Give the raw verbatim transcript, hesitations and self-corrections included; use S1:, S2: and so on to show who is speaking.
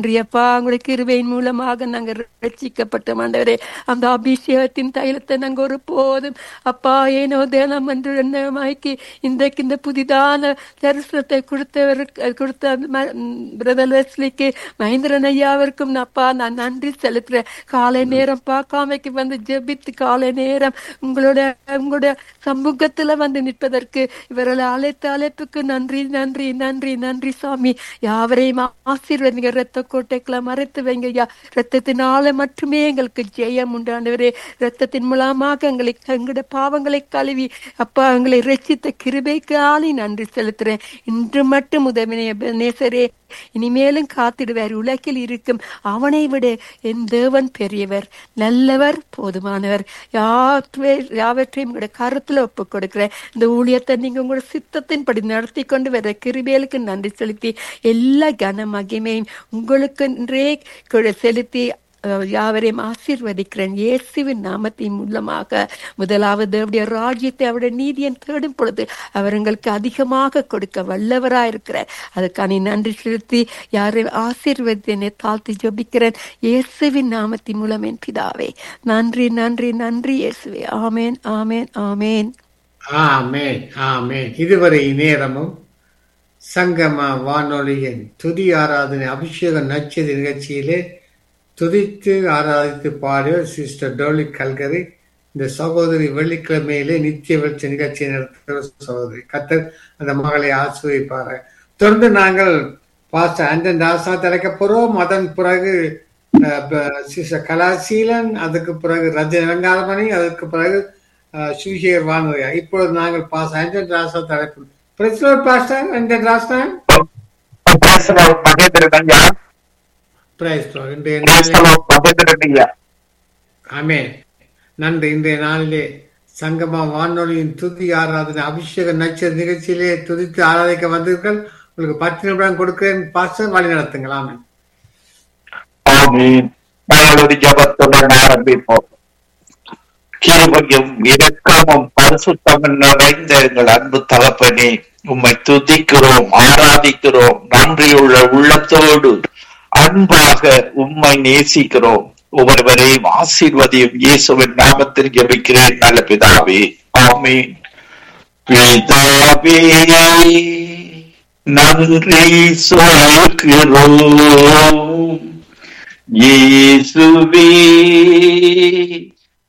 S1: நன்றியப்பா. உங்களுக்கு கிருபையின் மூலமாக நாங்கள் ரட்சிக்கப்பட்ட ஆண்டவரே, அந்த அபிஷேகத்தின் தைலத்தை நாங்கள் ஒரு போதும் அப்பா ஏனோ தினம் என்று எண்ணமாக்கி இன்றைக்கு இந்த புதிதான தரிசனத்தை கொடுத்தவருக்கு கொடுத்த பிரதர் வெஸ்லிக்கு மகேந்திரன் ஐயாவிற்கும் அப்பா நான் நன்றி செலுத்துறேன். காலை நேரம் பார்க்காமைக்கு வந்து ஜெபித்து காலை நேரம் உங்களுடைய உங்களுடைய சமூகத்துல வந்து நிற்பதற்கு இவர்களை அழைத்த அழைப்புக்கு நன்றி நன்றி நன்றி நன்றி சாமி. யாவரையும் ஆசீர்வதிங்க. ரத்த கோட்டைக்குள்ள மறைத்து வைங்க ஐயா. ரத்தத்தினால மட்டுமே எங்களுக்கு ஜெயம் உண்டானவரே. ரத்தத்தின் மூலமாக எங்களை எங்களுடைய பாவங்களை கழுவி அப்பா எங்களை ரட்சித்த கிருபைக்காலே நன்றி செலுத்துறேன். இன்று மட்டும் உதவி நேசரே, இனிமேலும் காத்திடுவார். உலகில் இருக்கும் அவனை விட என் தேவன் பெரியவர், நல்லவர், போதுமானவர். யாவே யாவற்றையும் உங்களுடைய கருத்துல ஒப்பு கொடுக்கிறேன். இந்த ஊழியத்தை நீங்க உங்களோட சித்தத்தின்படி நடத்தி கொண்டு வர கிருபைகளுக்கு நன்றி செலுத்தி எல்லா கன மகிமையும் உங்களுக்கென்றே செலுத்தி யாவரையும் ஆசீர்வதிக்கிறேன் இயேசுவின் நாமத்தின் மூலமாக. முதலாவது அவருடைய ராஜ்யத்தை அவருடைய நீதியை தேடும் பொழுது அவர் எங்களுக்கு அதிகமாக கொடுக்க வல்லவராயிருக்கிறார். அதுக்கான நன்றி செலுத்தி யாரையும் ஆசீர்வதினை தாழ்த்தி ஜெபிக்கிறேன் இயேசுவின் நாமத்தின் மூலம் என் பிதாவே. நன்றி நன்றி நன்றி இயேசுவே. ஆமேன் ஆமேன் ஆமேன்
S2: ஆமேன் ஆமேன். இதுவரை நேரமும் சங்கம வானொலியின் துதி ஆராதனை அபிஷேக நட்சத்திர நிகழ்ச்சியிலே துதித்து ஆராதித்து பாடிய சிஸ்டர் டோலி கல்கரி. இந்த சகோதரி வெள்ளிக்கிழமையிலே நித்திய வெளிச்ச நிகழ்ச்சியை நடத்துகிற சகோதரி. கர்த்தர் அந்த மகளை ஆசீர்வதிப்பார். தொடர்ந்து நாங்கள் பாஸ்டர் ஆண்டன் தாசா திறக்க போறோம். அதன் பிறகு சிஸ்டர் கலாசீலன், அதுக்கு பிறகு ரஜ வெங்காரமணி, அதுக்கு பிறகு சுவிசேகர் வானொலியா. இப்பொழுது நாங்கள் பாஸ்டர் ஆண்டன் தாசா திறப்போம். பாஸ்டர் ஆண்டன் தாசா நன்றி. இன்றைய நாளிலே சங்கமா வானொலியின் துதி ஆராதனை அபிஷேக நட்சத்திர நிகழ்ச்சியிலே துதித்து ஆராதிக்க வந்தீர்கள். உங்களுக்கு பத்து நிமிடம் கொடுக்கிறேன். பாஸ்டர் வழி நடத்துங்களாமே.
S3: ஆரம்பிப்போம். கிருபையும் இரக்கமும் பரிசுத்தமும் நிறைந்த எங்கள் அன்பு தகப்பனே, உம்மை துதிக்கிறோம், ஆராதிக்கிறோம். நன்றியுள்ள உள்ளத்தோடு அன்பாக உம்மை நேசிக்கிறோம். ஒவ்வொருவரையும் ஆசீர்வதியும் இயேசுவின் நாமத்தில் ஜெபிக்கிறேன் நல்ல பிதாவே. ஆமென். பிதாவே நன்றி சொல்கிறோம், இயேசுவே